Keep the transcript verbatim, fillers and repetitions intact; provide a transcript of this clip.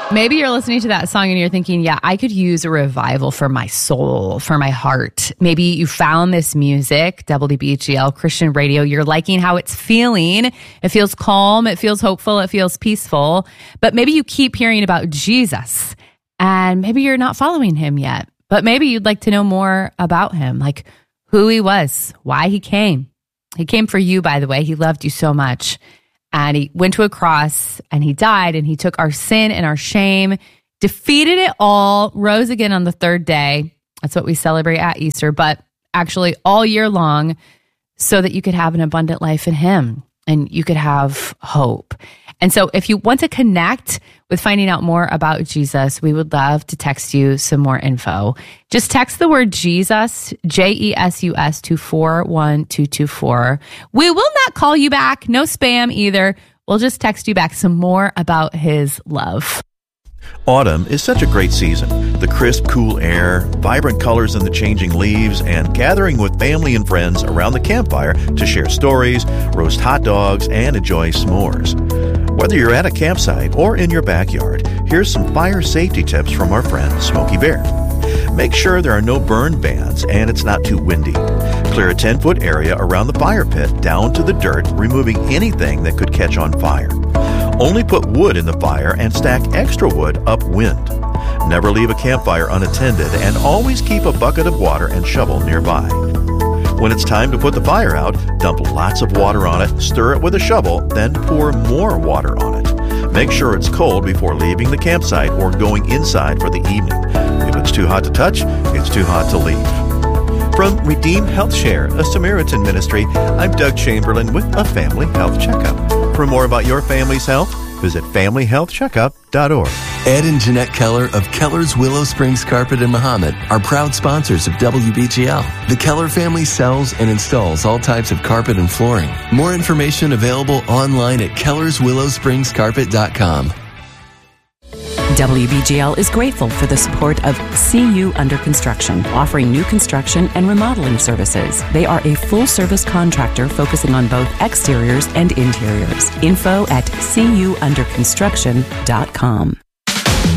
Maybe you're listening to that song and you're thinking, yeah, I could use a revival for my soul, for my heart. Maybe you found this music, W B G L Christian Radio. You're liking how it's feeling. It feels calm. It feels hopeful. It feels peaceful. But maybe you keep hearing about Jesus and maybe you're not following him yet. But maybe you'd like to know more about him, like who he was, why he came. He came for you, by the way. He loved you so much. And he went to a cross and he died and he took our sin and our shame, defeated it all, rose again on the third day. That's what we celebrate at Easter, but actually all year long so that you could have an abundant life in him and you could have hope. And so if you want to connect with finding out more about Jesus, we would love to text you some more info. Just text the word Jesus, J E S U S, to four one two two four. We will not call you back. No spam either. We'll just text you back some more about his love. Autumn is such a great season. The crisp, cool air, vibrant colors in the changing leaves, and gathering with family and friends around the campfire to share stories, roast hot dogs, and enjoy s'mores. Whether you're at a campsite or in your backyard, here's some fire safety tips from our friend Smokey Bear. Make sure there are no burn bands and it's not too windy. Clear a ten-foot area around the fire pit down to the dirt, removing anything that could catch on fire. Only put wood in the fire and stack extra wood upwind. Never leave a campfire unattended and always keep a bucket of water and shovel nearby. When it's time to put the fire out, dump lots of water on it, stir it with a shovel, then pour more water on it. Make sure it's cold before leaving the campsite or going inside for the evening. If it's too hot to touch, it's too hot to leave. From Redeemed Health Share, a Samaritan ministry, I'm Doug Chamberlain with a Family Health Checkup. For more about your family's health, visit family health checkup dot org. Ed and Jeanette Keller of Keller's Willow Springs Carpet in Mahomet are proud sponsors of W B G L. The Keller family sells and installs all types of carpet and flooring. More information available online at kellers willow springs carpet dot com. W B G L is grateful for the support of C U Under Construction, offering new construction and remodeling services. They are a full-service contractor focusing on both exteriors and interiors. Info at c u under construction dot com.